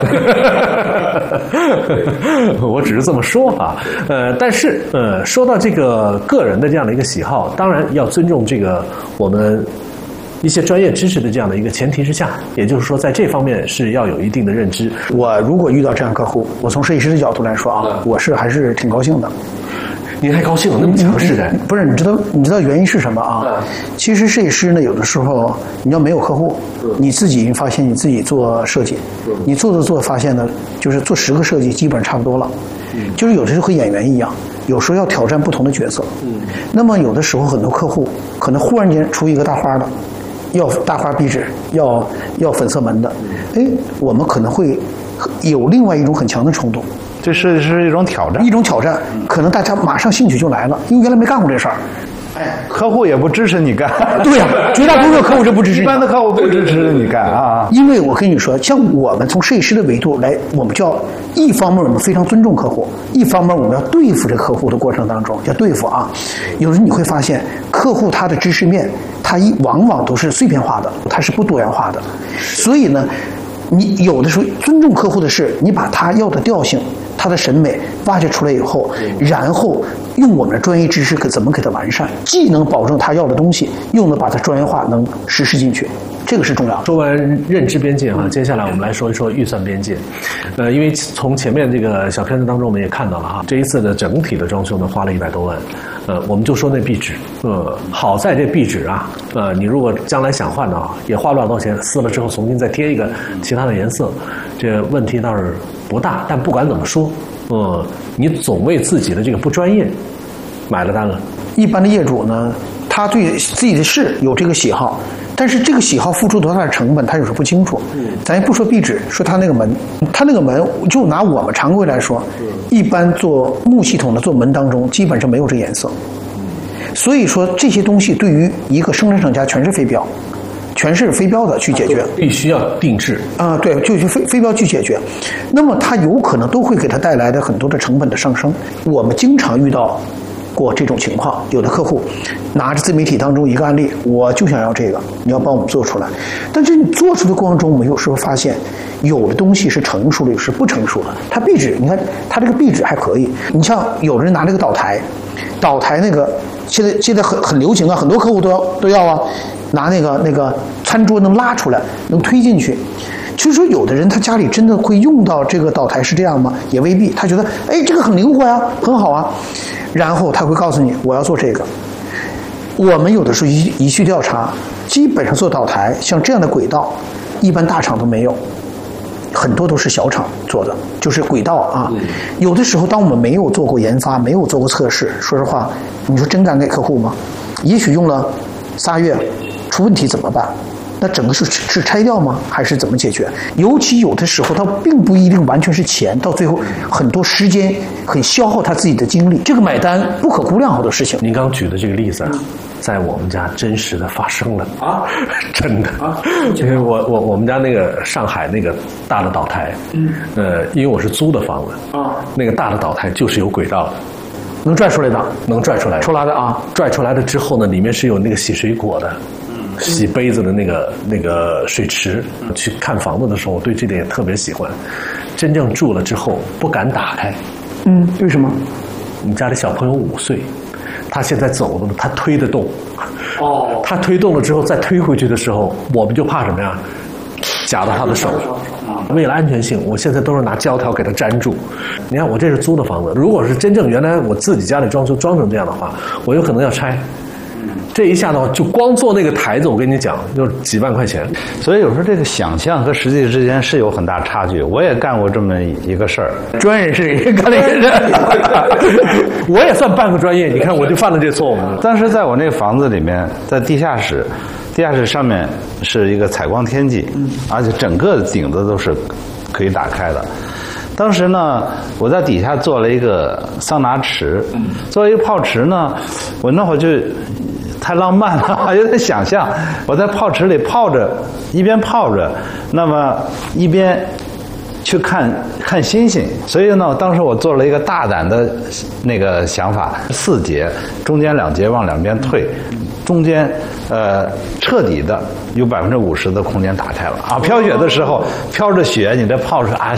我只是这么说啊，但是说到这个个人的这样的一个喜好，当然要尊重这个我们一些专业知识的这样的一个前提之下，也就是说在这方面是要有一定的认知。 我如果遇到这样客户，我从设计师的角度来说啊，我是还是挺高兴的。 您还高兴了，那么强势的？ 不是，你知道原因是什么啊？其实设计师呢，有的时候你要没有客户，你自己发现你自己做设计，你做发现呢，就是做10个设计基本上差不多了。就是有的时候和演员一样，有时候要挑战不同的角色。那么有的时候很多客户可能忽然间出一个大花的，要大花壁纸，要粉色门的，哎，我们可能会有另外一种很强的冲动。 这是一种挑战， 可能大家马上兴趣就来了，因为原来没干过这事儿。 客户也不支持你干。 对呀，绝大多数客户是不支持你。 一般的客户不支持你干啊。 因为我跟你说，像我们从设计师的维度来，我们叫一方面我们非常尊重客户，一方面我们要对付这个客户的过程当中要对付啊。有时候你会发现，客户他的知识面，他往往都是碎片化的，他是不多元化的。所以呢，你有的时候尊重客户的是，你把他要的调性、他的审美挖掘出来以后，然后用我们的专业知识怎么给他完善，既能保证他要的东西，又能把它专业化能实施进去，这个是重要的。 说完认知边界接下来我们来说一说预算边界。因为从前面这个小片子当中我们也看到了这一次的整体的装修呢花了100多万。我们就说那壁纸，好在这壁纸你如果将来想换的也花不了多少钱，撕了之后重新再贴一个其他的颜色，这问题倒是不大。但不管怎么说，你总为自己的这个不专业买了单了。 一般的业主呢，他对自己的事有这个喜好，但是这个喜好付出多大的成本，他有时候不清楚。咱也不说壁纸，说他那个门，就拿我们常规来说，一般做木系统的做门当中，基本上没有这颜色。所以说这些东西对于一个生产厂家全是非标。全是非标的去解决， 必须要定制啊，对，就是非标去解决。那么它有可能都会给它带来的很多的成本的上升。我们经常遇到过这种情况，有的客户拿着自媒体当中一个案例，我就想要这个，你要帮我们做出来。但是你做出的过程中，我们有时候发现有的东西是成熟的，有是不成熟的。它壁纸，你看它这个壁纸还可以，你像有人拿这个岛台那个现在很流行啊，很多客户都要啊。拿那个餐桌能拉出来，能推进去。就是说，有的人他家里真的会用到这个岛台是这样吗？也未必。他觉得，哎，这个很灵活呀，很好啊。然后他会告诉你，我要做这个。我们有的时候一去调查，基本上做岛台，像这样的轨道，一般大厂都没有，很多都是小厂做的，就是轨道啊。有的时候，当我们没有做过研发，没有做过测试，说实话，你说真敢给客户吗？也许用了3月。出问题怎么办？那整个是拆掉吗？还是怎么解决？尤其有的时候，它并不一定完全是钱，到最后很多时间很消耗他自己的精力。这个买单不可估量好多事情。 您刚举的这个例子在我们家真实的发生了啊，真的啊！因为我们家那个上海那个大的岛台，因为我是租的房子啊，那个大的岛台就是有轨道的。 能拽出来的， 能拽出来的啊！ 拽出来的之后呢，里面是有那个洗水果的，洗杯子的那个水池。去看房子的时候，我对这点也特别喜欢。真正住了之后，不敢打开。 为什么？ 我们家里小朋友5岁，他现在走了，他推得动。他推动了之后，再推回去的时候，我们就怕什么呀？夹到他的手。为了安全性，我现在都是拿胶条给它粘住。你看，我这是租的房子，如果是真正原来我自己家里装修装成这样的话，我有可能要拆。这一下的话，就光做那个台子，我跟你讲，就是几万块钱。 所以有时候这个想象和实际之间是有很大差距。我也干过这么一个事儿， 专业人士也干了一个事儿， 我也算半个专业。你看，我就犯了这错误。 当时在我那个房子里面，在地下室上面是一个采光天际，而且整个顶子都是可以打开的。当时呢，我在底下做了一个桑拿池，做一个泡池呢，我那会儿就太浪漫了，有点想象我在泡池里泡着，一边泡着，那么一边去看星星。所以呢，当时我做了一个大胆的那个想法，4节，中间2节往两边退，中间彻底的有50%的空间打开了啊！飘雪的时候飘着雪，你这泡着啊，